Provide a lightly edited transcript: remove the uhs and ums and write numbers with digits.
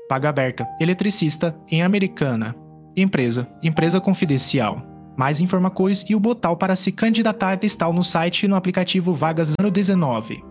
Vaga aberta, eletricista, em Americana. Empresa confidencial. Mais informações e o botão para se candidatar está no site e no aplicativo Vagas ano 19.